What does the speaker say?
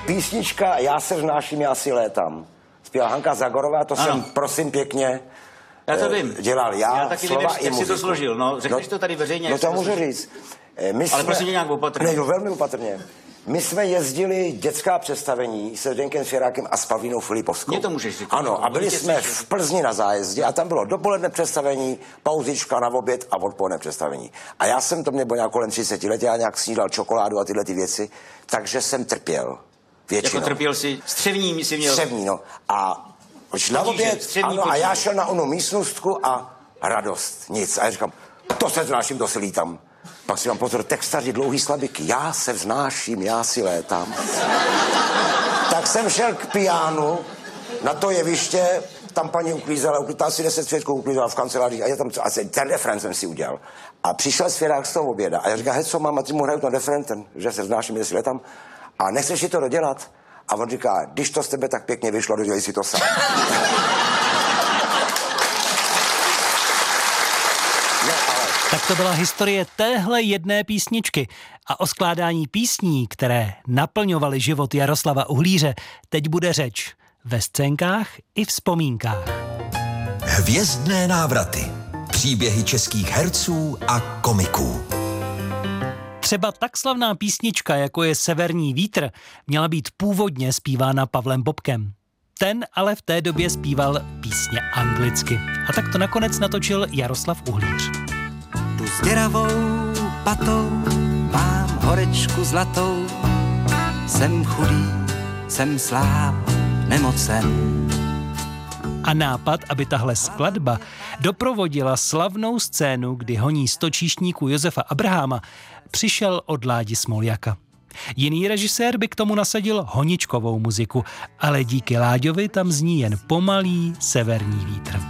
písnička Já se vznáším, já si létám. Zpívala Hanka Zagorová, to jsem, prosím pěkně, já to vím. Dělal já taky slova nevím, i jak muziku. si to složil, no, řekneš to tady veřejně. No to můžu říct. Ale prosím tě nějak opatrně. Ne, velmi opatrně. My jsme jezdili dětská představení se Zdeňkem Svěrákem a s Pavlínou Filipovskou. Mně to můžeš říct. Ano, a byli jsme v Plzni na zájezdě a tam bylo dopoledne představení, pauzička na oběd a odpoledne představení. A já jsem, to mě bylo nějak kolem 30 let, já nějak snídal čokoládu a tyhle ty věci, takže jsem trpěl. Většinou. Jako trpěl si střevní, si měl. Střevní, no. A na oběd, ano, a já šel na onu místnostku a radost, nic. A já říkám, to se vznáším, to si lítám. Pak si mám pozor, textaři, dlouhý slabiky. Já se vznáším, já si létám. Tak jsem šel k pianu na to jeviště, tam paní uklízela, asi 10 svědků uklízela v kanceláři a já tam, ten refren jsem si udělal. A přišel Svěrák z toho oběda a já říkám, hej, co mám, a ty mu hraju ten refren, že se vznáším, já si létám. A nechceš si to dodělat? A on říká, když to z tebe tak pěkně vyšlo, dodělej si to sám. Tak to byla historie téhle jedné písničky. A o skládání písní, které naplňovaly život Jaroslava Uhlíře, teď bude řeč ve scénkách i vzpomínkách. Hvězdné návraty. Příběhy českých herců a komiků. Třeba tak slavná písnička, jako je Severní vítr, měla být původně zpívána Pavlem Bobkem. Ten ale v té době zpíval písně anglicky. A tak to nakonec natočil Jaroslav Uhlíř. Tu s děravou patou mám horečku zlatou. Jsem chudý, jsem sláb, nemocen. A nápad, aby tahle skladba doprovodila slavnou scénu, kdy honí 100 číšníků Josefa Abraháma, přišel od Ládi Smoljaka. Jiný režisér by k tomu nasadil honičkovou muziku, ale díky Láďovi tam zní jen pomalý severní vítr.